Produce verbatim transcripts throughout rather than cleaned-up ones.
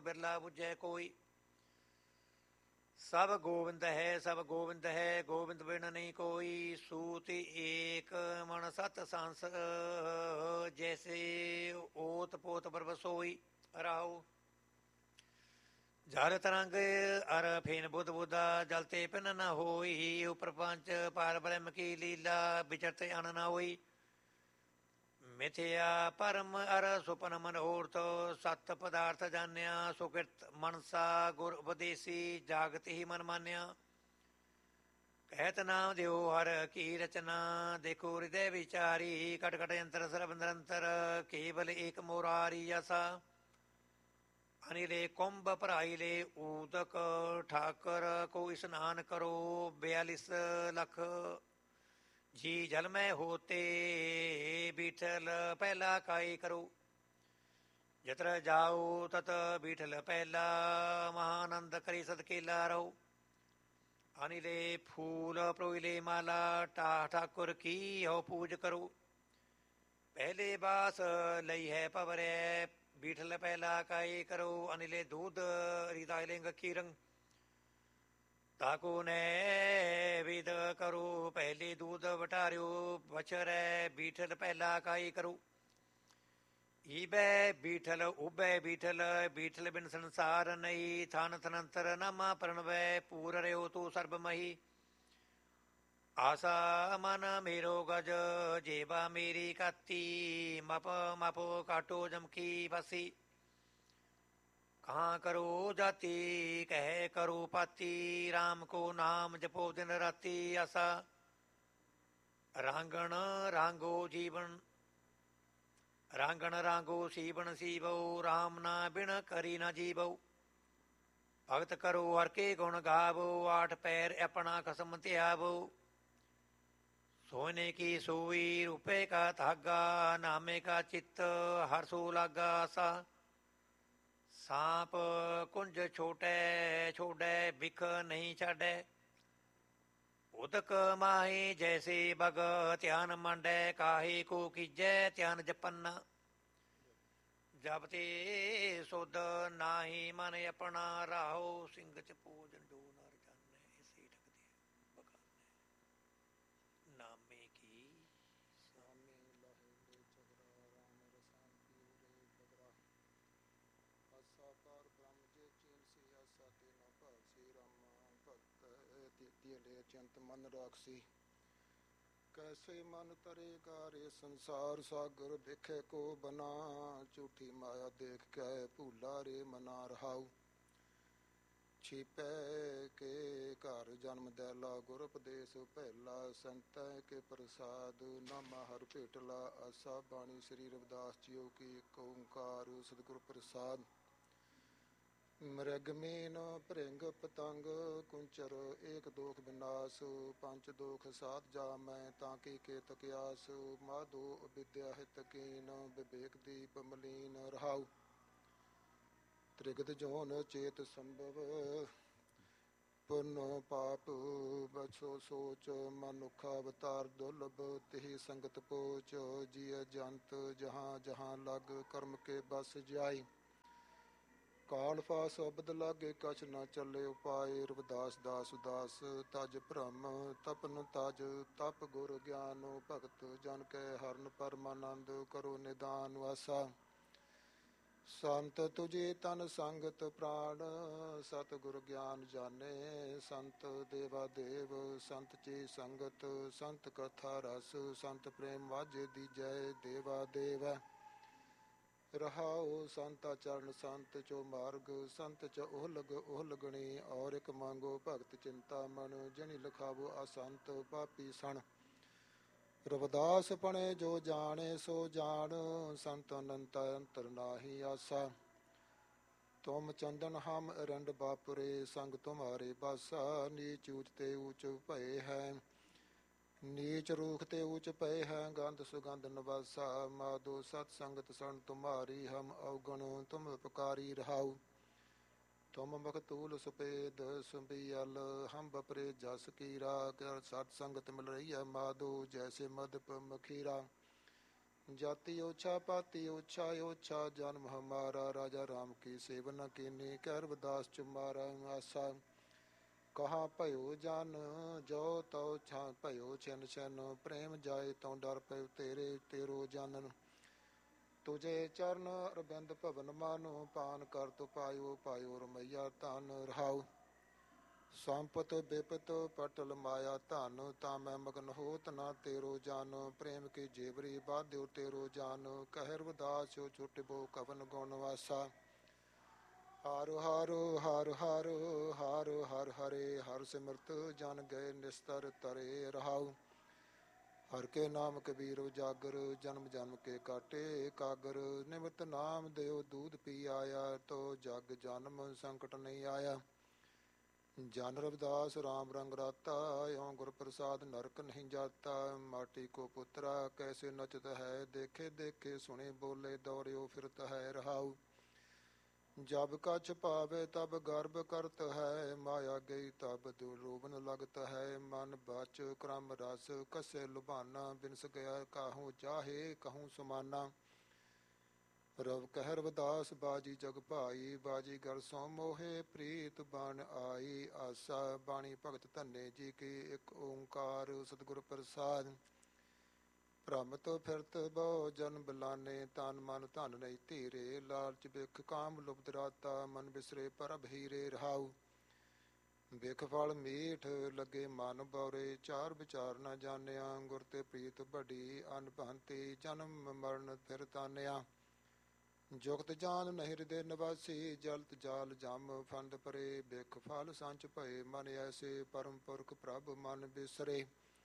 ਬਿਰਲਾ ਬੁਝੈ ਕੋਈ। ਸਭ ਗੋਬਿੰਦ ਹੈ ਸਭ ਗੋਬਿੰਦ ਹੈ, ਗੋਬਿੰਦ ਬਿਨ ਨਹੀਂ ਕੋਈ। ਸੂਤ ਏਕ ਮਨ ਸਤ ਸੰਸ, ਜੈਸੇ ਓਤ ਪੋਤ ਪਰਵਸੋਈ। ਰਾਉ ਜਲ ਤਰੰਗ ਅਰ ਫੇਨ ਬੁੱਧ ਬੁੱਧਾ, ਜਲ ਤੇ ਪਿਨ ਨ ਹੋਈ। ਉਪਰ ਪੰਚ ਪਾਰ ਬ੍ਰਹਮ ਕੀ ਲੀਲਾ, ਵਿਚਰਤ ਅਨ ਨ ਹੋਈ। ਮਿਥਿਆ ਪਰਮ ਅਰ ਸੁਪਨ ਮਨੋਰਥ, ਸਤ ਪਦਾਰਥ ਜਾਣਿਆ। ਸੁਕਿਰਤ ਮਨਸਾ ਗੁਰ ਉਪਦੇਸੀ, ਜਾਗਤ ਹੀ ਮਨ ਮਾਨਿਆ। ਕਹਿਤ ਨਾਮ ਦਿਓ ਹਰ ਕੀ ਰਚਨਾ, ਦੇਖੋ ਹਿਰਦੈ ਵਿਚਾਰੀ। ਕਟ ਕਟ ਯੰਤਰ ਸਰਬ ਨਿਰੰਤਰ, ਕੇਵਲ ਏਕ ਮੁਰਾਰੀ ਆਸਾ। ਅਨਿਲੇ ਕੁੰਭ ਭਰਾਈ ਲੈ ਊਦਕ, ਠਾਕਰ ਕੋ ਇਸਨਾਨ ਕਰੋ। ਬਿਆਲੀਸ ਲੱਖ ਜੀ ਜਲ ਮੈਂ ਹੋਤੇ, ਬੀਠਲ ਪਹਿਲਾ ਕਾਈ ਕਰੋ। ਜਤਰ ਜਾਓ ਤਤ ਬੀਠਲ ਪਹਿਲਾ, ਮਹਾਨੰਦ ਕਰੀ ਸਦਕੇਲਾ ਰਹੋ। ਅਨਿਲੇ ਫੂਲ ਪਰੋਇਲੇ ਮਾਲਾ, ਟਾ ਠਾਕੁਰ ਕੀ ਹੋ ਪੂਜ ਕਰੋ। ਪਹਿਲੇ ਬਾਸ ਲਈ ਹੈ ਪਵਰੈ, ਬੀਠਲ ਪਹਿਲਾ ਕਾਈ ਕਰੋ। ਅਨਿਲੇ ਦੂਧ ਰੀਤਾ ਲਿੰਗ ਕੀਰੰਗ, ਤਾਕੋ ਨੈ ਵਿਦ ਕਰੋ। ਪਹਿਲੇ ਦੂਧ ਵਟਾਰਿਓ ਬਛਰੈ, ਬੀਠਲ ਪਹਿਲਾ ਕਾਈ ਕਰੋ। ਈਬੈ ਬੀਠਲ ਉਬੈ ਬੀਠਲ, ਬੀਠਲ ਬਿਨ ਸੰਸਾਰ ਨਹੀਂ। ਥਨ ਥਨੰਤਰ ਨਾਮਾ ਪ੍ਰਣਵੈ, ਪੂਰ ਰਿਓ ਤੂੰ ਸਰਬ ਮਹੀ। ਆਸਾ ਮਨ ਮੇਰੋ ਗਜ, ਜੇਵਾ ਮੇਰੀ ਕਾਤੀ। ਮਪ ਮਪ ਕਾਟੋ ਜਮਕੀ ਬਾਸੀ, ਕਹਾਂ ਕਰੋ ਜਾਤੀ ਕਹਿ ਕਰੋ ਪਾਤੀ। ਰਾਮ ਕੋ ਨਾਮ ਜਪੋ ਦਿਨ ਰਾਤੀ। ਆਸਾ ਰਾਂਗਣ ਰਾਂਗੋ ਜੀਵਨ, ਰਾਂਗਣ ਰਾਂਗੋ ਸੀਵਨ ਸੀਵੋ। ਰਾਮ ਨਾ ਬਿਨ ਕਰੀ ਨਾ ਜੀਵੋ। ਭਗਤ ਕਰੋ ਹਰ ਕੇ ਗੁਣ ਗਾਵੋ, ਆਠ ਪੈਰ ਆਪਣਾ ਖਸਮ ਧਿਆਵੋ। ਸੋਨੇ ਕੀ ਸੋਈ ਰੁਪਏ ਕਾ ਧਾਗਾ, ਨਾਮੇ ਕਾ ਚਿੱਤ ਹਰ ਸੋ ਲਾਗਾ। ਆਸਾ ਸਾਂਪ ਕੁੰਜ ਛੋਟੈ ਛੋੜੈ, ਬਿਖ ਨਹੀਂ ਛਾਡੈ। ਉਦਕ ਮਾਹੀ ਜੈਸੇ ਬਗ, ਧਿਆਨ ਮੰਡੈ ਕਾਹੇ ਕੋ ਕੀਜੈ। ਧਿਆਨ ਜਪੰਨਾ ਜਪ ਤੇ ਸੁਧ, ਨਾਹੀ ਮਨ ਆਪਣਾ। ਰਾਹੋ ਸਿੰਘ ਚ ਭੋਜਨ ਜੋ ਨਰ ਜਾਣੈ, ਇਸੇ ਠਕਦੇ ਬਗਾਨੈ। ਨਾਮੇ ਕੀ ਸਾਮੀ ਲਾਹੇ ਲੈ ਚਦਰਾ, ਰਾਮ ਰਸਾਨ ਪੀਉ ਰੇ ਬਦਰਾ। ਆਸਾ ਪਾਰ ਬ੍ਰਹਮ ਜੇ ਚੀਨ ਸੀ, ਆਸਾ ਤੇ ਨ ਭਾਸੀ। ਰਾਮ ਭਗਤ ਤੀਤੀਏ ਲੈ ਚਿੰਤ ਮਨ ਰਾਖਸੀ। ਕੈਸੇ ਮਨ ਤਰੇਗਾ ਰੇ ਸੰਸਾਰ, ਸਾਗਰ ਦੇਖੇ ਕੋ ਬਨਾ। ਝੂਠੀ ਮਾਇਆ ਦੇਖ ਕੇ ਭੂਲਾ ਰੇ ਮਨਾ। ਰਹਾਉ ਛਿਪੈ ਕੇ ਘਰ ਜਨਮ ਦੈਲਾ, ਗੁਰ ਉਪਦੇਸ ਪਹਿਲਾ। ਸੰਤੈ ਕੇ ਪ੍ਰਸਾਦ, ਨਾਮਾ ਹਰ ਭੇਟਲਾ। ਆਸਾ ਬਾਣੀ ਸ੍ਰੀ ਰਵਿਦਾਸ ਜੀਓ ਕੀ, ਏਕ ਓੰਕਾਰ ਸਤਿਗੁਰ ਪ੍ਰਸਾਦ। ਮ੍ਰਿਗ ਮੀਨ ਭ੍ਰਿੰਗ ਪਤੰਗ, ਕੁੰਚਰ ਏਕ ਦੋਖ ਵਿਨਾਸ਼। ਪੰਚ ਦੋਖ ਸਾਧ ਜਾ ਮੈਂ, ਤਾਂ ਕੀ ਕੇਤ ਕਿਆਸ। ਮਾਧੋ ਵਿਦਿਆ ਹਿਤ ਕੀਨ, ਵਿਵੇਕ ਦੀਪ ਮਲੀਨ। ਰਹਾਉ ਤ੍ਰਿਗਤ ਜੋਨ ਚੇਤ ਸੰਭਵ, ਪੁੰਨ ਪਾਪ ਬਛੋ ਸੋਚ। ਮਨੁੱਖਾ ਅਵਤਾਰ ਦੁਰਲਭ, ਤਿਹੀ ਸੰਗਤ ਪੋਚ। ਜੀਅ ਜੰਤ ਜਹਾਂ ਜਹਾਂ ਲਗ, ਕਰਮ ਕੇ ਬਸ ਜਾਈ। ਕਾਲ ਫਾਸ ਅਬਦ ਲਾਗੇ, ਕਛ ਨ ਚੱਲੇ ਉਪਾਏ। ਰਵਿਦਾਸ ਦਾਸ ਉਦਾਸ ਤਜ ਭ੍ਰਮ, ਤਪਨ ਤਜ ਤਪ ਗੁਰ ਗਿਆਨ। ਭਗਤ ਜਨ ਕੈ ਹਰਨ ਪਰਮਾਨੰਦ, ਕਰੋ ਨਿਦਾਨ। ਆਸਾ ਸੰਤ ਤੁਝੇ ਤਨ ਸੰਗਤ ਪ੍ਰਾਣ, ਸਤਿਗੁਰ ਗਿਆਨ ਜਾਣੇ। ਸੰਤ ਦੇਵਾ ਦੇਵ ਸੰਤ ਚੇ ਸੰਗਤ, ਸੰਤ ਕਥਾ ਰਸ। ਸੰਤ ਪ੍ਰੇਮ ਵਾਜੇ ਦੀਜੈ, ਦੇਵਾ ਦੇਵ। ਰਹਾਉ ਸੰਤਾ ਚਰਨ ਸੰਤ ਚੋ ਮਾਰਗ, ਸੰਤ ਚ ਓਹਲਗ ਓਹਲਗਣੀ। ਔਰ ਇਕ ਮੰਗੋ ਭਗਤ ਚਿੰਤਾ ਮਨ, ਜਿਨੀ ਲਿਖਾਵੋ ਆਸੰਤ ਪਾਪੀ ਸਣ। ਰਵਿਦਾਸ ਪਣੇ ਜੋ ਜਾਣੇ ਸੋ ਜਾਣ, ਸੰਤ ਅਨੰਤ ਅੰਤਰ ਨਾਹੀ। ਆਸਾ ਤੁਮ ਚੰਦਨ ਹਮ ਅਰੰਡ ਬਾਪੁਰੇ, ਸੰਗ ਤੁਮਹਾਰੇ ਬਾਸਾ। ਨੀਚ ਊਚ ਤੇ ਊਚ ਭਏ ਹੈ, ਨੀਚ ਰੂਖ ਤੇ ਊਚ ਪਏ ਹੈ। ਗੰਧ ਸੁਗੰਧ ਨਿਵਾਸਾ, ਮਾਧੋ ਸਤ ਸੰਗਤ ਸਣ ਤੁਮਾਰੀ। ਹਮ ਔਗਣ ਤੁਮ ਉਪਕਾਰੀ। ਰਹਾਉ ਤੁਮ ਮਖਤੂਲ ਸੁਪੇਦ ਸੁਬੀਅਲ, ਹਮ ਬਪਰੇ ਜਸ ਕੀਰਾ। ਸਤ ਸੰਗਤ ਮਿਲ ਰਹੀ ਹੈ ਮਾਧੋ, ਜੈਸੇ ਮਧਪ ਮਖੀਰਾ। जाति ओछा पाति ओछा ओछा जन्म हमारा, राजा राम की सेव न कीनी, कह रविदास चुमारा आसा। कहाँ भयो जान जो तो छा भयो छिन छिन, प्रेम जाए तो डर पयो तेरे तेरो जानन। तुझे चरण अरविंद भवन मानो, पान कर तो पायो पायो रमैया तान रहाऊ। संपत बिपत पटल माया धन, तामै मगन होत ना तेरो जान, प्रेम की जेवरी बाध्यो तेरो जान, कह रविदास छुटबो कवन गुण वासा। हार हार हार हार हार हर हरे, हर सिमरत जन गए निस्तर तरे रहाऊ। हर के नाम कबीर उजागर, जन्म जन्म के काटे कागर, निमित नाम देव दूध पी आया, तो जग जन्म संकट नहीं आया। जन रविदास राम रंग राता, यों गुर प्रसाद नरक नहीं जाता। माटी को पुत्रा कैसे नचत है, देखे देखे सुने बोले दौड़ियो फिरत है रहाऊ। जब कछ पावे तब गर्भ करत है, माया गई तब दुलोभन लगत है। मन बच क्रम रस कसे लुभाना, बिनस गया काहूँ चाहे कहूँ समाना। रव कह रविदास बाजी जग भाई, बाजी गर सो मोहे प्रीत बाण आई। आसा बाणी भगत धन्य जी की, एक ओंकार सतगुर प्रसाद। ਭ੍ਰਮਤ ਫਿਰਤ ਬਹੁ ਜਨ ਬਲਾਨੇ, ਤਨ ਮਨ ਧਨ ਨਹੀਂ ਧੀਰੇ। ਲਾਲਚ ਬਿਖ ਕਾਮ ਲੁਭਦ ਰਾਤਾ, ਮਨ ਬਿਸਰੇ ਪ੍ਰਭ ਹੀਰੇ ਰਹਾਉ। ਬਿਖ ਫਲ ਮੀਠ ਲੱਗੇ ਮਨ ਬੌਰੇ, ਚਾਰ ਵਿਚਾਰ ਨ ਜਾਣਿਆ। ਗੁਰ ਤੇ ਪ੍ਰੀਤ ਵੱਡੀ ਅਨਭੰਤੀ, ਜਨਮ ਮਰਨ ਫਿਰ ਤਾਨਿਆ। ਜੁਗਤ ਜਾਨ ਨਹੀਂ ਹਿਰਦੇ ਨਿਵਾਸੀ, ਜਲਤ ਜਾਲ ਜਮ ਫੰਦ ਪਰੇ। ਬਿਖ ਫਲ ਸੰਚ ਭਏ ਮਨ ਐਸੇ, ਪਰਮ ਪੁਰਖ ਪ੍ਰਭ ਮਨ ਬਿਸਰੇ।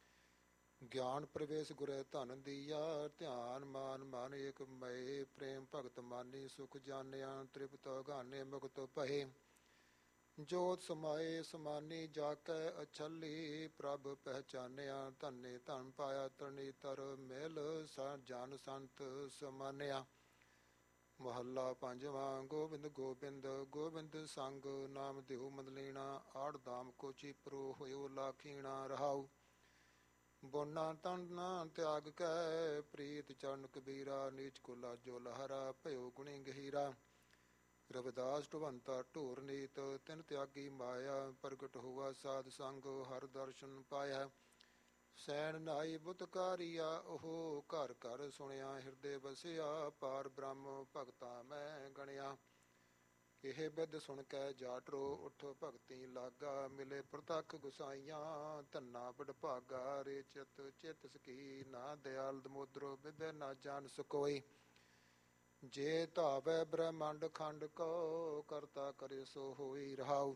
ਗਿਆਨ ਪ੍ਰਵੇਸ਼ ਗੁਰੇ ਧਨ ਦੀਆ, ਧਿਆਨ ਮਾਨ ਮਨ ਏਕ ਮਏ। ਪ੍ਰੇਮ ਭਗਤ ਮਾਨੀ ਸੁਖ ਜਾਣਿਆ, ਤ੍ਰਿਪਤ ਗਾਨੇ ਮੁਕਤ ਭਏ। ਜੋਤ ਸਮਾਏ ਸਮਾਨੀ ਜਾਕੈ ਅਛਲੀ, ਪ੍ਰਭ ਪਹਿਚਾਨਿਆ। ਧੰਨੇ ਧਨ ਪਾਇਆ ਤਰਨੀ ਤਰ, ਮਿਲ ਜਨ ਸੰਤ ਸਮਾਨਿਆ। ਮਹੱਲਾ ਪੰਜਵਾਂ। ਗੋਬਿੰਦ ਗੋਬਿੰਦ ਗੋਬਿੰਦ ਸੰਗ, ਨਾਮ ਦਿਓ ਮਦਲੀਣਾ। ਆੜ ਦਾਮ ਕੋਚੀ ਪਰੋ, ਹੋਇਓ ਲਾਖੀਣਾ ਰਹਾਉ। ਬੋਨਾ ਤਨ ਤਿਆਗ ਕੈ, ਪ੍ਰੀਤ ਚਰਨ ਕਬੀਰਾ। ਨੀਚ ਕੋ ਲਾਜੋ ਲਹਰਾ, ਭਇਓ ਗੁਣੀ ਗਹੀਰਾ। ਰਵਿਦਾਸ ਢੁਵੰਤਾ ਢੋਰ ਨੀਤ, ਤਿਨ ਤਿਆਗੀ ਮਾਇਆ। ਪ੍ਰਗਟ ਹੋਆ ਸਾਧ ਸੰਗ, ਹਰ ਦਰਸ਼ਨ ਪਾਇਆ। ਸੈਣ ਨਾਈ ਬੁਤਕਾਰੀਆ, ਉਹ ਘਰ ਘਰ ਸੁਣਿਆ। ਹਿਰਦੇ ਵਸਿਆ ਪਾਰ ਬ੍ਰਹਮ, ਭਗਤਾਂ ਮੈਂ ਗਣਿਆ। ਇਹ ਬਿਦ ਸੁਣ ਕੇ ਜਾਟਰੋ, ਉਠ ਭਗਤੀ ਲਾਗਾ। ਮਿਲੇ ਪ੍ਰਤੱਖ ਗੁਸਾਈਆਂ, ਧੰਨਾ ਬੜ ਭਾਗਾ। ਰੇ ਚਿਤ ਚਿਤ ਸਕੀ, ਨਾ ਦਿਆਲ ਦਮੋਦਰੋ। ਬਿਬੇ ਨਾ ਜਾਣ ਸਕੋਈ, ਜੇ ਧਾਵੈ ਬ੍ਰਹਮੰਡ ਖੰਡ ਕੋ। ਕਰਤਾ ਕਰੇ ਸੋ ਹੋਈ ਰਹਾਉ।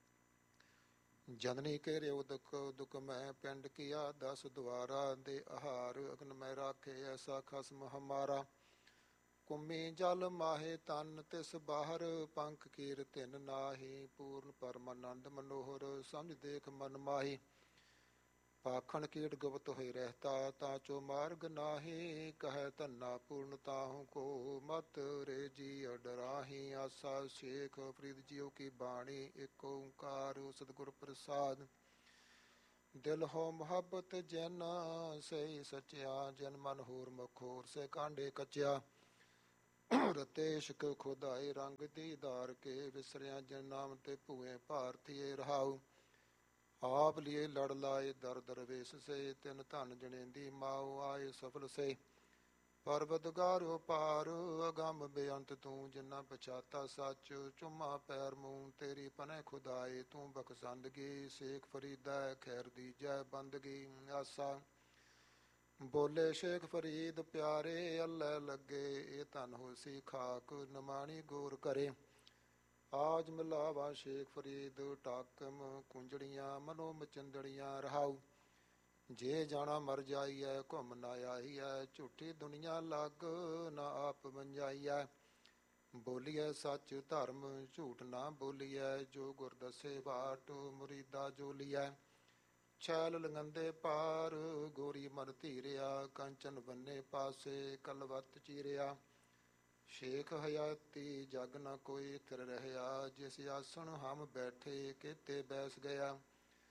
ਜਨਨੀ ਘੇਰੇ ਦੁਖ ਦੁਖ ਮੈਂ, ਪਿੰਡ ਕੀਆ ਦਸ ਦੁਆਰਾ। ਦੇ ਆਹਾਰ ਅਗਨ ਮੈਂ ਰਾਖੇ, ਐਸਾ ਖਸਮ ਹਮਾਰਾ। ਕੁੰਮੀ ਜਲ ਮਾਹੇ ਤਨ ਤਿਸ ਬਾਹਰ, ਪੰਖ ਕੀਰ ਤਿਨ ਨਾਹੀ। ਪੂਰਨ ਪਰਮਾਨੰਦ ਮਨੋਹਰ, ਸਮਝ ਦੇਖ ਮਨ ਮਾਹੀ। ਪਾਖਣ ਕੀਟ ਗੁਪਤ ਹੋਏ ਰਹਿਤਾ, ਤਾਂ ਚੋ ਮਾਰਗ ਨਾਹੀ। ਕਹੈ ਧੰਨਾ ਪੂਰਨ ਤਾਹੂ ਕੋ, ਮਤ ਰੇ ਜੀ ਡਰਾਹੀ। ਆਸਾ ਸ਼ੇਖ ਫਰੀਦ ਜੀਓ ਕੀ ਬਾਣੀ, ਇੱਕ ਓਂਕਾਰ ਸਤਿਗੁਰ ਪ੍ਰਸਾਦ। ਦਿਲ ਹੋ ਮੁਹੱਬਤ ਜਿਨ ਸਹੀ ਸਚਿਆ, ਜਿਨ ਮਨ ਹੋਰ ਮੁਖ ਹੋਰ ਸੇ ਕਾਂਡੇ ਕਚਿਆ। ਰਤੇ ਇਸ਼ਕ ਖੁਦਾਏ ਰੰਗ ਦੀਦਾਰ ਕੇ, ਵਿਸਰਿਆ ਜਿਨ ਨਾਮ ਤੇ ਭੂਏ ਭਾਰਤੀਏ ਰਹਾਉ। ਆਪ ਲਿਏ ਲੜ ਲਾਏ ਦਰ ਦਰਵੇਸ਼ ਸੇ, ਤਿਨ ਧਨ ਜਣੇਂਦੀ ਮਾਓ ਆਏ ਸਫਲ ਸੇ। ਪਰਵਤਗਾਰੋ ਪਾਰ ਅਗੰਮ ਬੇਅੰਤ ਤੂੰ, ਜਿਨਾ ਪਛਾਤਾ ਸੱਚ ਚੁੰਮਾ ਪੈਰ ਮੂੰ। ਤੇਰੀ ਪਨੈ ਖੁਦਾਏ ਤੂੰ ਬਖਸ਼ੰਦਗੀ, ਸੇਖ ਫਰੀਦੈ ਖੈਰ ਦੀਜੈ ਬੰਦਗੀ। ਆਸਾ ਬੋਲੇ ਸ਼ੇਖ ਫਰੀਦ ਪਿਆਰੇ, ਅੱਲੇ ਲੱਗੇ ਇਹ ਧਨ ਹੋਸੀ ਖਾਕ। ਨਮਾਣੀ ਗੌਰ ਕਰੇ, ਆਜ ਮਿਲਾਵਾ ਸ਼ੇਖ ਫਰੀਦ। ਟਾਕਮ ਕੁੰਜੜੀਆਂ ਮਨੋ ਮਚੰਦੜੀਆਂ ਰਹਾਉ। ਜੇ ਜਾਣਾ ਮਰ ਜਾਈਐ, ਘੁੰਮ ਨਾ ਆਈਐ। ਝੂਠੀ ਦੁਨੀਆ ਲੱਗ, ਨਾ ਆਪ ਵੰਜਾਈਐ। ਬੋਲੀਐ ਸੱਚ ਧਰਮ, ਝੂਠ ਨਾ ਬੋਲੀਐ। ਜੋ ਗੁਰ ਦਸੇ ਬਾਟ, ਮੁਰੀਦਾ ਜੋਲੀਐ। छैल लंगंदे पार, गोरी मन धीरिया। कंचन बन्ने पासे, कलवत चीरिया। शेख हयाती जग न कोई थिर रहया, जिस आसन हम बैठे केते बैस गया।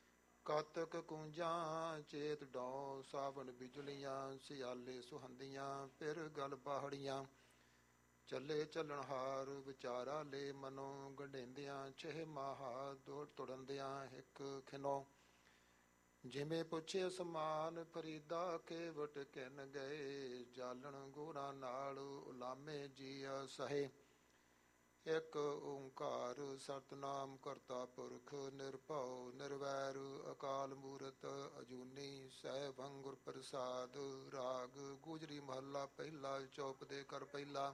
ਕਾਤਕ ਕੂੰਜਾਂ ਚੇਤ ਡੌ, ਸਾਵਣ ਬਿਜਲੀਆਂ ਸਿਆਲੇ ਸੁਹੰਦੀਆਂ, ਫਿਰ ਗਲ ਬਾਹੜੀਆਂ ਚੱਲੇ ਚੱਲਣਹਾਰ, ਵਿਚਾਰਾ ਲੈ ਮਨੋ ਗੰਢੇਂਦਿਆਂ, ਛੇ ਮਾਹਾ ਦੌੜ ਤੁੜਨਦਿਆਂ ਹਿੱਕ ਖਿਨੋ। ਜਿਵੇਂ ਪੁੱਛੇ ਸਮਾਨ ਫਰੀਦਾ, ਕੇਵਟ ਕਿਨ ਗਏ, ਜਾਲਣ ਗੋਰਾ ਨਾਲ ਉਲਾਮੇ ਜੀਆ ਸਹੇ। ਇੱਕ ਓੰਕਾਰ ਸਤਿਨਾਮ ਕਰਤਾ ਪੁਰਖ, ਨਿਰਭਉ ਨਿਰਵੈਰ ਅਕਾਲ ਮੂਰਤ ਅਜੂਨੀ, ਸੈਭੰ ਗੁਰ ਪ੍ਰਸਾਦ। ਰਾਗ ਗੁਜਰੀ ਮਹੱਲਾ ਪਹਿਲਾ, ਚੌਪ ਦੇ ਕਰ ਪਹਿਲਾ।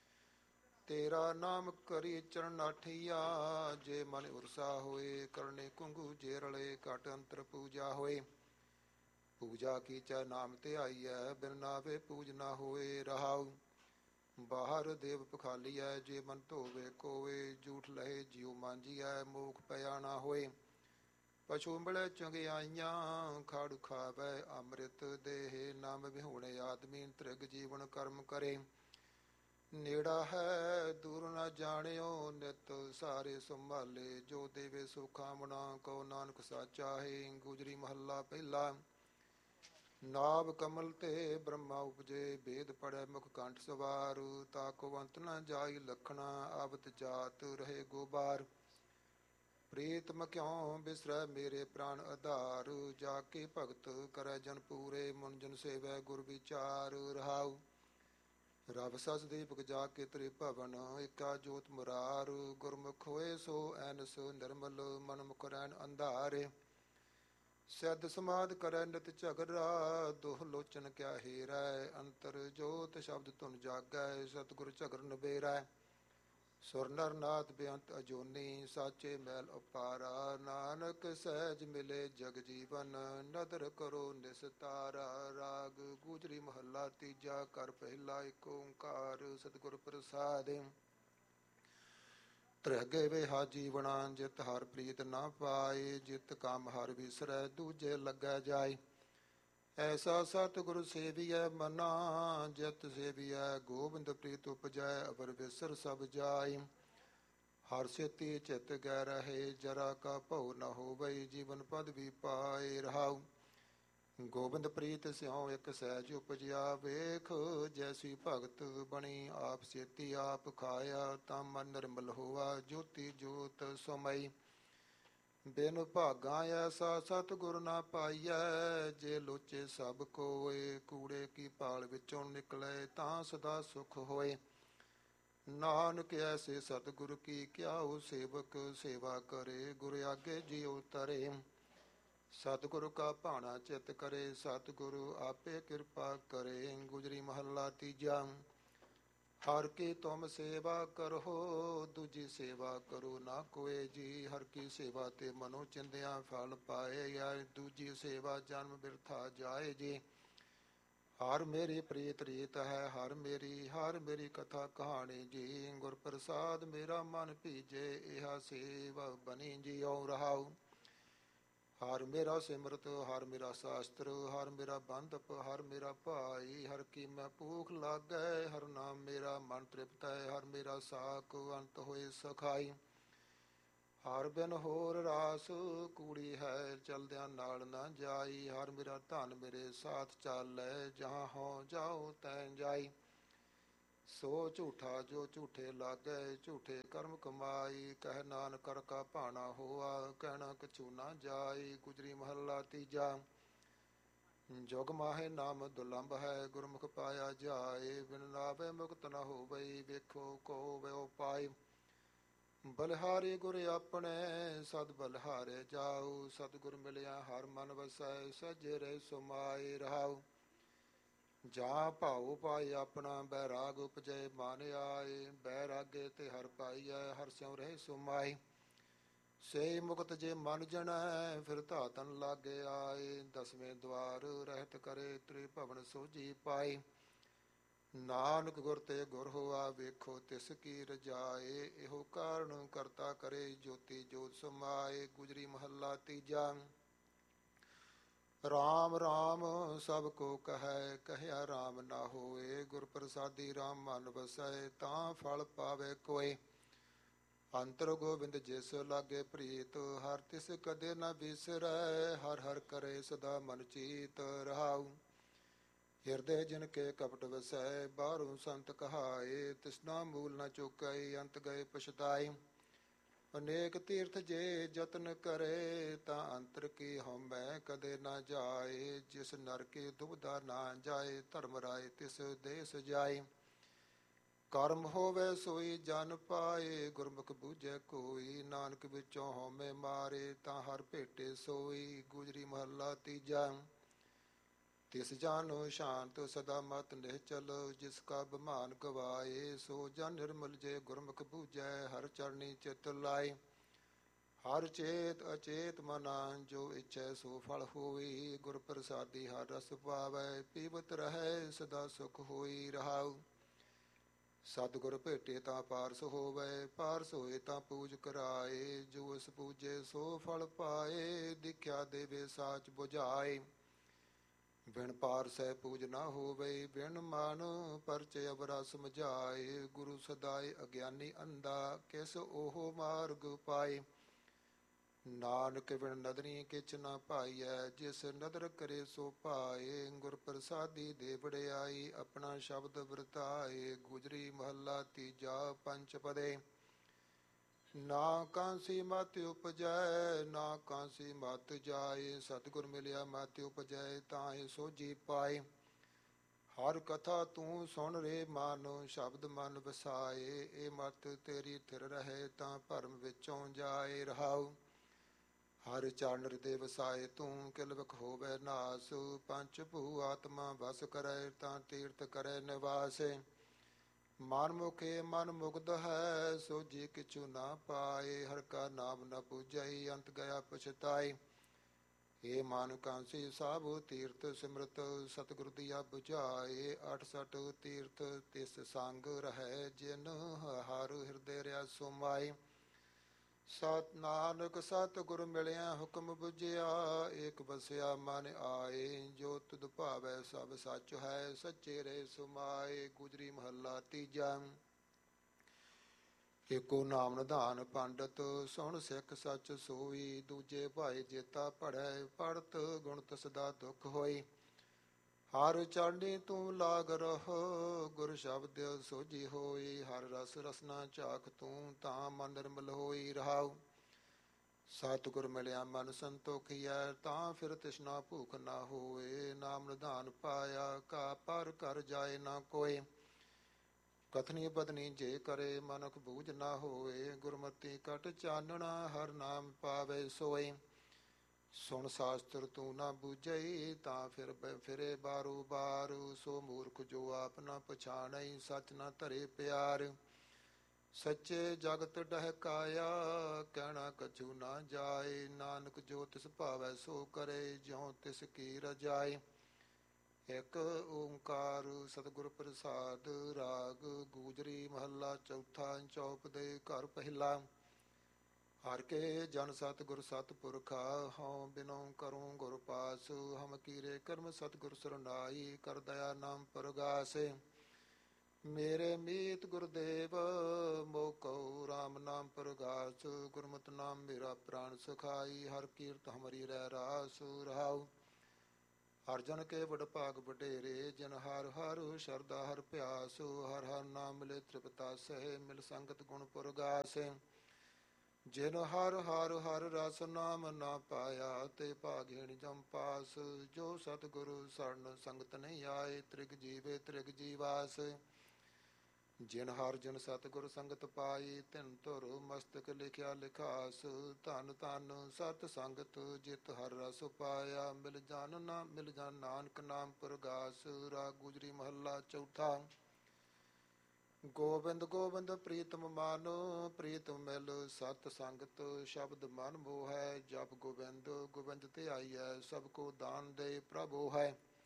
ਤੇਰਾ ਨਾਮ ਕਰੀ ਚਰਨਾਠੀਆ, ਜੇ ਮਨ ਉਰਸਾ ਹੋਏ, ਕਰਨੇ ਕੁੰਗੂ ਜੇ ਰਲੇ, ਘਟ ਅੰਤਰ ਪੂਜਾ ਹੋਏ। ਪੂਜਾ ਕੀਚੈ ਨਾਮ ਧਿਆਈਐ, ਬਿਨ ਨਾਵੇ ਪੂਜ ਨਾ ਹੋਏ। ਰਹਾਉ ਬਾਹਰ ਦੇਵ ਪਖਾਲੀਐ, ਜੇ ਮਨ ਧੋਵੇ ਕੋਵੇ, ਝੂਠ ਲਹੇ ਜਿਉ ਮਾਂਜੀਐ, ਮੋਖ ਪਿਆ ਨਾ ਹੋਏ। ਪਸ਼ੂ ਮਿਲੇ ਚੰਗਿਆਈਆਂ, ਖਾੜੂ ਖਾਵੈ ਅੰਮ੍ਰਿਤ ਦੇਹ, ਨਾਮ ਵਿਹੂਣੇ ਆਦਮੀ, ਤ੍ਰਿਗ ਜੀਵਨ ਕਰਮ ਕਰੇ। ਨੇੜਾ ਹੈ ਦੂਰ ਨਾ ਜਾਣਿਓ, ਨਿਤ ਸਾਰੇ ਸੰਭਾਲੇ, ਜੋ ਦੇਵੇ ਸੋ ਖਾਵਣਾ, ਕਉ ਨਾਨਕ ਸਾਚਾ ਹੈ। ਗੁਜਰੀ ਮਹੱਲਾ ਪਹਿਲਾ। ਨਾਭ ਕਮਲ ਤੇ ਬ੍ਰਹਮਾ ਉਪਜੇ, ਭੇਦ ਪੜੈ ਮੁਖ ਕੰਠ ਸਵਾਰ, ਤਾਕੋ ਅੰਤ ਨ ਜਾਈ ਲਖਣਾ, ਆਵਤ ਜਾਤ ਰਹੇ ਗੋਬਾਰ। ਪ੍ਰੀਤਮ ਕਿਉ ਬਿਸਰੈ ਮੇਰੇ ਪ੍ਰਾਨ ਆਧਾਰ, ਜਾ ਕੇ ਭਗਤ ਕਰੈ ਜਨ ਪੂਰੇ, ਮਨ ਜਨ ਸੇਵੈ ਗੁਰ ਵਿਚਾਰ। ਰਹਾਉ ਰਬ ਸਸ ਦੀਪਕ ਜਾ ਕੇ ਤ੍ਰਿ ਭਵਨ, ਏਕਾ ਜੋਤ ਮੁਰਾਰ, ਗੁਰਮੁਖ ਹੋਏ ਸੋ ਐਨਸ ਨਿਰਮਲ, ਮਨ ਮੁਖ ਰੈਣ ਅੰਧਾਰੇ। ਸਿੱਧ ਸਮਾਧ ਕਰੈ ਨਿਤ ਝਗਰਾ, ਦੋਹ ਲੋਚਨ ਕਿਆ ਹੀਰੈ, ਅੰਤਰ ਜੋਤ ਸ਼ਬਦ ਧੁਨ ਜਾਗੈ, ਸਤਿਗੁਰ ਝਗਰ ਨਬੇਰੈ। ਸੁਰ ਨਰ ਨਾਥ ਬੇਅੰਤ ਅਜੂਨੀ, ਸਾਚੇ ਮੈਲ ਅਪਾਰਾ, ਨਾਨਕ ਸਹਿਜ ਮਿਲੇ ਜਗ ਜੀਵਨ, ਨਦਰ ਕਰੋ ਨਿਸਤਾਰਾ। ਰਾਗ ਗੁਜਰੀ ਮਹੱਲਾ ਤੀਜਾ, ਕਰ ਪਹਿਲਾ। ਏਕ ਓੰਕਾਰ ਸਤਿਗੁਰ ਪ੍ਰਸਾਦਿ। ਤ੍ਰਿਹਗੇ ਵੇਹਾ ਜੀਵਣਾ, ਜਿਤ ਹਰ ਪ੍ਰੀਤ ਨਾ ਪਾਏ, ਜਿਤ ਕੰਮ ਹਰ ਵਿਸਰੈ, ਦੂਜੇ ਲੱਗੈ ਜਾਏ। ਐਸਾ ਸਤਿਗੁਰ ਸੇਵੀਐ ਮਨਾ, ਜਿਤ ਸੇਵੀਐ ਗੋਬਿੰਦ ਪ੍ਰੀਤ ਉਪਜੈ, ਅਵਰ ਵਿਸਰ ਸਭ ਜਾਏ। ਹਰ ਸੇਤੀ ਚਿਤ ਗੈ ਰਹੇ, ਜਰਾ ਕਾ ਭਉ ਨ ਹੋਵਈ, ਜੀਵਨ ਪਦ ਵੀ ਪਾਏ। ਰਹਾਉ ਗੋਬਿੰਦ ਪ੍ਰੀਤ ਸਿਉ ਇਕ ਸਹਿਜ ਉਪਜਿਆ, ਵੇਖ ਜੈਸੀ ਭਗਤ ਬਣੀ, ਆਪ ਸੇਤੀ ਆਪ ਖਾਇਆ, ਤਾਂ ਮਨ ਨਿਰਮਲ ਹੋਆ, ਜੋਤੀ ਜੋਤ ਸਮਈ। ਬਿਨ ਭਾਗਾਂ ਐਸਾ ਸਤਿਗੁਰ ਨਾ ਪਾਈਐ, ਜੇ ਲੋਚੇ ਸਭ ਕੋਏ, ਕੂੜੇ ਕੀ ਭਾਲ ਵਿੱਚੋਂ ਨਿਕਲੇ, ਤਾਂ ਸਦਾ ਸੁਖ ਹੋਏ। ਨਾਨਕ ਐਸੇ ਸਤਿਗੁਰ ਕੀ ਕਿਆਉ, ਸੇਵਕ ਸੇਵਾ ਕਰੇ, ਗੁਰ ਆਗੇ ਜਿਉ ਤਰੇ। ਸਤਿਗੁਰ ਕਾ ਭਾਣਾ ਚਿਤ ਕਰੇ, ਸਤਿਗੁਰੂ ਆਪੇ ਕਿਰਪਾ ਕਰੇ। ਗੁਜਰੀ ਮਹੱਲਾ ਤੀਜਾ। ਹਰ ਕੀ ਤੁਮ ਸੇਵਾ ਕਰੋ, ਦੂਜੀ ਸੇਵਾ ਕਰੋ ਨਾ ਕੋਏ ਜੀ। ਹਰ ਕੀ ਸੇਵਾ ਤੇ ਮਨੋ ਚਿੰਦਿਆਂ, ਫਲ ਪਾਏ, ਦੂਜੀ ਸੇਵਾ ਜਨਮ ਬਿਰਥਾ ਜਾਏ ਜੀ। ਹਰ ਮੇਰੀ ਪ੍ਰੀਤ ਰੀਤ ਹੈ, ਹਰ ਮੇਰੀ ਹਰ ਮੇਰੀ ਕਥਾ ਕਹਾਣੀ ਜੀ। ਗੁਰ ਪ੍ਰਸਾਦ ਮੇਰਾ ਮਨ ਭੀਜੇ, ਇਹਾ ਸੇਵਾ ਬਣੀ ਜੀਉ। ਰਹਾਉ ਹਰ ਮੇਰਾ ਸਿਮਰਤ, ਹਰ ਮੇਰਾ ਸ਼ਾਸਤਰ, ਹਰ ਮੇਰਾ ਬੰਧਪ, ਹਰ ਮੇਰਾ ਭਾਈ। ਹਰ ਕੀ ਮੈਂ ਭੂਖ ਲਾਗੈ, ਹਰ ਨਾਮ ਮੇਰਾ ਮਨ ਤ੍ਰਿਪਤੈ, ਹਰ ਮੇਰਾ ਸਾਕ ਅੰਤ ਹੋਏ ਸਖਾਈ। ਹਰ ਬਿਨ ਹੋਰ ਰਾਸ ਕੂੜੀ ਹੈ, ਚਲਦਿਆਂ ਨਾਲ ਨਾ ਜਾਈ। ਹਰ ਮੇਰਾ ਧਨ ਮੇਰੇ ਸਾਥ ਚਾਲੈ, ਜਹਾਂ ਹੋ ਜਾਉ ਤੈਂ ਜਾਈ। ਸੋ ਝੂਠਾ ਜੋ ਝੂਠੇ ਲਾਗੈ, ਝੂਠੇ ਕਰਮ ਕਮਾਈ। ਕਹਿ ਨਾਨਕ ਕਰ ਕਾ ਭਾਣਾ ਹੋਆ, ਕਹਿਣਾ ਕਛੂ ਨਾ ਜਾਈ। ਗੁਜਰੀ ਮਹੱਲਾ ਤੀਜਾ। ਜੁਗ ਮਾਹੇ ਨਾਮ ਦੁਲੰਭ ਹੈ, ਗੁਰਮੁਖ ਪਾਇਆ ਜਾਏ। ਬਿਨ ਨਾਵੇ ਮੁਕਤ ਨ ਹੋਵਈ, ਵੇਖੋ ਕੋ ਵਿਉ ਪਾਏ। ਬਲਿਹਾਰੀ ਗੁਰ ਆਪਣੇ, ਸਦ ਬਲਿਹਾਰੇ ਜਾਉ। ਸਤਿਗੁਰ ਮਿਲਿਆ ਹਰ ਮਨ ਵਸੈ, ਸਜੇ ਰਹੇ ਸੁਮਾਏ। ਰਹਾਉ ਜਾਂ ਭਾਉ ਪਾਈ ਆਪਣਾ, ਬੈਰਾਗ ਉਪਜੇ ਮਨ ਆਏ। ਬੈਰਾਗੇ ਤੇ ਹਰ ਪਾਈਐ, ਹਰ ਸਿਉ ਰਹੇ ਸੁਮਾਈ। ਸੇ ਮੁਕਤ ਜੇ ਮਨ ਜਣੈ, ਫਿਰ ਧਾਤਨ ਲਾਗੇ ਆਏ। ਦਸਵੇਂ ਦਵਾਰ ਰਹਿਤ ਕਰੇ, ਤ੍ਰਿਭਵਨ ਸੋਝੀ ਪਾਈ। ਨਾਨਕ ਗੁਰ ਤੇ ਗੁਰ ਹੋਆ, ਵੇਖੋ ਤਿਸ ਕੀ ਰਜਾਏ। ਇਹੋ ਕਾਰਨ ਕਰਤਾ ਕਰੇ, ਜੋਤੀ ਜੋਤ ਸਮਾਏ। ਗੁਜਰੀ ਮਹੱਲਾ ਤੀਜਾ। ਰਾਮ ਰਾਮ ਸਭ ਕੋ ਕਹੈ, ਕਹਿਆ ਰਾਮ ਨਾ ਹੋਏ। ਗੁਰ ਪ੍ਰਸਾਦੀ ਰਾਮ ਮਨ ਵਸੈ, ਤਾਂ ਫਲ ਪਾਵੇ ਕੋਏ। ਅੰਤਰ ਗੋਬਿੰਦ ਜਿਸ ਲਾਗੇ ਪ੍ਰੀਤ, ਹਰ ਤਿਸ ਕਦੇ ਨ ਬਿਸਰੈ, ਹਰ ਹਰ ਕਰੇ ਸਦਾ ਮਨ ਚੀਤ ਰਹਾਉ। ਹਿਰਦੇ ਜਿਨ ਕੇ ਕਪਟ ਵਸੈ, ਬਾਹਰੋਂ ਸੰਤ ਕਹਾਏ, ਤਿਸਨਾ ਮੂਲ ਨ ਚੁਕਾਈ, ਅੰਤ ਗਏ ਪਛਤਾਈ। ਅਨੇਕ ਤੀਰਥ ਜੇ ਜਤਨ ਕਰੇ, ਤਾਂ ਅੰਤਰ ਕੀ ਹਉਮੈ ਕਦੇ ਨਾ ਜਾਏ। ਜਿਸ ਨਰ ਕੀ ਦੁਬਦਾ ਨਾ ਜਾਏ, ਧਰਮ ਰਾਏ ਤਿਸ ਦੇ ਸਜਾਏ। ਕਰਮ ਹੋਵੇ ਸੋਈ ਜਨ ਪਾਏ, ਗੁਰਮੁਖ ਬੂਝੈ ਕੋਈ, ਨਾਨਕ ਵਿੱਚੋਂ ਹਉਮੈ ਮਾਰੇ, ਤਾਂ ਹਰ ਭੇਟੇ ਸੋਈ। ਗੁਜਰੀ ਮਹੱਲਾ ਤੀਜਾ। ਤਿਸ ਜਾਨੋ ਸ਼ਾਂਤ ਸਦਾ ਮਤ ਨਿਹਚਲ, ਜਿਸ ਕਾ ਬਮਾਨ ਗਵਾਏ, ਸੋ ਜਨ ਨਿਰਮਲ ਜੇ ਗੁਰਮੁਖ ਬੂਝੈ, ਹਰ ਚਰਣੀ ਚਿਤ ਲਾਏ। ਹਰ ਚੇਤ ਅਚੇਤ ਮਨਾ, ਜੋ ਇੱਛੈ ਸੋ ਫਲ ਹੋਈ, ਗੁਰ ਪ੍ਰਸਾਦੀ ਹਰ ਰਸ ਪਾਵੈ, ਪੀਵਤ ਰਹੈ ਸਦਾ ਸੁਖ ਹੋਈ ਰਹਾਉ। ਸਤਿਗੁਰ ਭੇਟੇ ਤਾਂ ਪਾਰਸ ਹੋਵੈ, ਪਾਰਸ ਹੋਏ ਤਾਂ ਪੂਜ ਕਰਾਏ, ਜੋ ਇਸ ਪੂਜੇ ਸੋ ਫਲ ਪਾਏ, ਦਿਖਿਆ ਦੇਵੇ ਸਾਚ ਬੁਝਾਏ। ਬਿਨ ਪਾਰਸੈ ਪੂਜ ਨਾ ਹੋਵੇ, ਬਿਨ ਮਨ ਪਰਚੇ ਅਵਰਾ ਸਮਝਾਏ, ਗੁਰੂ ਸਦਾਏ ਅਗਿਆਨੀ ਅੰਧਾ, ਕਿਸ ਉਹ ਮਾਰਗ ਪਾਏ। ਨਾਨਕ ਬਿਨ ਨਦਰੀ ਕਿਛ ਨਾ ਪਾਈਐ, ਜਿਸ ਨਦਰ ਕਰੇ ਸੋ ਪਾਏ, ਗੁਰ ਪ੍ਰਸਾਦੀ ਦੇ ਵਡਿਆਈ, ਆਪਣਾ ਸ਼ਬਦ ਵਰਤਾਏ। ਗੁਜਰੀ ਮਹੱਲਾ ਤੀਜਾ। ਪੰਚ ਪਦੇ। ਨਾ ਕਾਂਸੀ ਮਤ ਉਪਜੈ, ਨਾ ਕਾਂਸੀ ਮਤ ਜਾਏ, ਸਤਿਗੁਰ ਮਿਲਿਆ ਮਤ ਉਪਜੈ, ਤਾਹੇ ਸੋਝੀ ਪਾਏ। ਹਰ ਕਥਾ ਤੂੰ ਸੁਣ ਰੇ ਮਨ, ਸ਼ਬਦ ਮਨ ਵਸਾਏ, ਇਹ ਮਤ ਤੇਰੀ ਥਿਰ ਰਹੇ, ਤਾਂ ਭਰਮ ਵਿੱਚੋਂ ਜਾਏ ਰਹਾਉ। ਹਰ ਚਰਨ ਹਿਰਦੇ ਵਸਾਏ ਤੂੰ, ਕਿਲਵਕ ਹੋਵੇ ਨਾਸ, ਪੰਚ ਭੂ ਆਤਮਾ ਵਸ ਕਰੈ, ਤਾਂ ਤੀਰਥ ਕਰੈ ਨਿਵਾਸ। ਮਨ ਮੁਖੇ ਮਨ ਮੁਗਧ ਹੈ, ਸੋਝੀ ਕਿਛੁ ਨਾ ਪਾਏ, ਹਰ ਕਾ ਨਾਮ ਨ ਪੂਜਈ, ਅੰਤ ਗਿਆ ਪਛਤਾਏ। ਏ ਮਨ ਕਾਂਸੀ ਸਾਬੁ ਤੀਰਥ ਸਿਮਰਤ, ਸਤਿਗੁਰ ਦੀਆ ਬੁਝਾਏ, ਅਠ ਸਠ ਤੀਰਥ ਤਿਸ ਸੰਗ ਰਹੈ, ਜਿਨ ਹਰ ਹਿਰਦੇ ਰਿਆ ਸੁਮਾਏ। ਸਤ ਨਾਨਕ ਸਤਿਗੁਰ ਮਿਲਿਆ ਹੁਕਮ ਬੁਝਿਆ, ਏਕ ਵਸਿਆ ਮਨ ਆਏ, ਜੋ ਤੁਧ ਭਾਵੈ ਸਭ ਸੱਚ ਹੈ, ਸੱਚੇ ਰੇ ਸੁਮਾਏ। ਗੁਜਰੀ ਮਹੱਲਾ ਤੀਜਾ। ਏਕੋ ਨਾਮ ਨਿਧਾਨ ਪੰਡਤ, ਸੁਣ ਸਿੱਖ ਸੱਚ ਸੋਈ, ਦੂਜੇ ਭਾਏ ਜੇਤਾ ਪੜ੍ਹੈ, ਪੜਤ ਗੁਣਤ ਸਦਾ ਦੁਖ ਹੋਈ। ਹਰ ਚਰਣੀ ਤੂੰ ਲਾਗ ਰਹੋ, ਗੁਰ ਸ਼ਬਦ ਸੋਝੀ ਹੋਈ, ਹਰ ਰਸ ਰਸਨਾ ਝਾਕ ਤੂੰ, ਤਾਂ ਮਨ ਨਿਰਮਲ ਹੋਈ ਰਹਾਉ। ਸਤਿਗੁਰ ਮਿਲਿਆ ਮਨ ਸੰਤੋਖੀਐ, ਤਾਂ ਫਿਰ ਤਿਸਨਾ ਭੂਖ ਨਾ ਹੋਏ, ਨਾਮ ਨਿਧਾਨ ਪਾਇਆ, ਕਾ ਪਰ ਕਰ ਜਾਏ ਨਾ ਕੋਏ। ਕਥਨੀ ਬਦਨੀ ਜੇ ਕਰੇ, ਮਨੁਖ ਬੂਝ ਨਾ ਹੋਏ, ਗੁਰਮਤੀ ਕਟ ਚਾਨਣਾ, ਹਰ ਨਾਮ ਪਾਵੇ ਸੋਏ। ਸੁਣ ਸ਼ਾਸਤਰ ਤੂੰ ਨਾ ਬੂਝਈ, ਤਾਂ ਫਿਰ ਫਿਰੇ ਬਾਰੋ ਬਾਰ, ਸੋ ਮੂਰਖ ਜੋ ਆਪ ਨਾ ਪਛਾਣਈ, ਸੱਚ ਨਾ ਧਰੇ ਪਿਆਰ। ਸੱਚੇ ਜਗਤ ਡਹਿਕਾਇਆ, ਕਹਿਣਾ ਕਛੂ ਨਾ ਜਾਏ, ਨਾਨਕ ਜੋ ਤਿਸ ਭਾਵੈ ਸੋ ਕਰੇ, ਜਿਉ ਤਿਸ ਕੀ ਰਜਾਏ। ਇੱਕ ਓੰਕਾਰ ਸਤਿਗੁਰ ਪ੍ਰਸਾਦ। ਰਾਗ ਗੂਜਰੀ ਮਹੱਲਾ ਚੌਥਾ। ਚੌਪਦੇ ਘਰ ਪਹਿਲਾ। ਹਰ ਕੇ ਜਨ ਸਤਿਗੁਰ ਸਤਿਪੁਰਖਾ, ਹਉ ਬਿਨਉ ਕਰੂੰ ਗੁਰ ਪਾਸ, ਹਮ ਕੀਰੇ ਕਰਮ ਸਤਿਗੁਰ ਸਰਨਾਈ, ਕਰ ਦਇਆ ਨਾਮ ਪ੍ਰਗਾਸੇ। ਮੇਰੇ ਮੀਤ ਗੁਰਦੇਵ ਮੋਹ ਕਉ ਰਾਮ ਨਾਮ ਪ੍ਰਗਾਸ, ਗੁਰਮਤਿ ਨਾਮ ਮੇਰਾ ਪ੍ਰਾਣ ਸੁਖਾਈ, ਹਰ ਕੀਰਤ ਹਮਰੀ ਰਹਿ ਰਾਸ ਰਹਾਉ। ਹਰ ਜਨ ਕੇ ਵਡ ਭਾਗ ਵਡੇਰੇ, ਜਿਨ ਹਰ ਹਰ ਸ਼ਰਧਾ ਹਰ ਪਿਆਸ, ਹਰ ਹਰ ਨਾਮ ਮਿਲੇ ਤ੍ਰਿਪਤਾਸਹਿ, ਮਿਲ ਸੰਗਤ ਗੁਣ ਪੁਰਗਾਸਹਿ। ਜਿਨ ਹਰ ਹਰ ਹਰ ਰਸ ਨਾਮ ਨਾ ਪਾਇਆ, ਤੇ ਭਾਗਹੀਣ ਜਮ ਪਾਸ, ਜੋ ਸਤਿਗੁਰੂ ਸਰਣ ਸੰਗਤ ਨਹੀਂ ਆਏ, ਤ੍ਰਿਗ ਜੀਵੇ ਤ੍ਰਿਗ ਜੀਵਾਸ। ਜਿਨ ਹਰ ਜਨ ਸਤਿਗੁਰ ਸੰਗਤ ਪਾਈ, ਤਿਨ ਧੁਰ ਮਸਤਕ ਲਿਖਿਆ ਲਿਖਾਸ, ਧਨ ਧਨ ਸਤ ਸੰਗਤ ਜਿਤ ਹਰ ਰਸ ਪਾਇਆ, ਮਿਲ ਜਾਨ ਨਾ ਮਿਲ ਜਾਨ ਨਾਨਕ ਨਾਮ ਪ੍ਰਗਾਸ। ਰਾਗ ਗੁਜਰੀ ਮਹੱਲਾ ਚੌਥਾ। ਗੋਬਿੰਦ ਗੋਬਿੰਦ ਪ੍ਰੀਤਮ ਮਨ, ਪ੍ਰੀਤਮ ਮਿਲ ਸਤ ਸੰਗਤ, ਸ਼ਬਦ ਮਨ ਮੋਹੈ, ਜਪ ਗੋਬਿੰਦ ਗੋਬਿੰਦ ਧਿਆਈਐ, ਸਭ ਕੋ ਦਾਨ ਦੇ ਪ੍ਰਭੂ ਹੈ।